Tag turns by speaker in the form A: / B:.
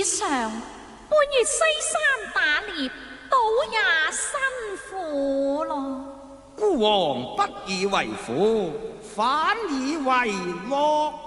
A: 上，半月西山打獵，倒也辛苦咯。
B: 孤王不以為苦，反以為樂。